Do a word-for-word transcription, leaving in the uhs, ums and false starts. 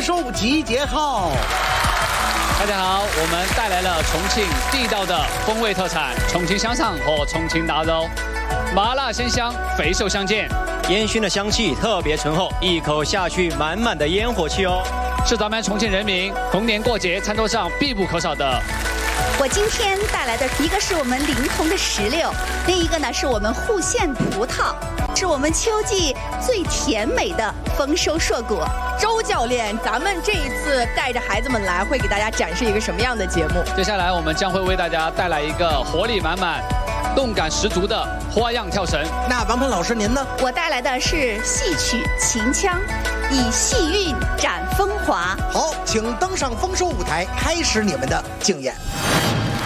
收集结号。 大家好，我们带来了重庆地道的风味特产——重庆香肠和重庆大肉，麻辣鲜香，肥瘦相间。 烟熏的香气特别醇厚，一口下去满满的烟火气哦， 是咱们重庆人民逢年过节餐桌上必不可少的。 我今天带来的一个是我们临潼的石榴，另一个呢是我们户县葡萄，是我们秋季最甜美的丰收硕果。 周教练，咱们这一次带着孩子们来，会给大家展示一个什么样的节目？ 接下来我们将会为大家带来一个活力满满、动感十足的花样跳绳。 那王鹏老师您呢？ 我带来的是戏曲秦腔，以戏韵展风华。 好，请登上丰收舞台，开始你们的竞演。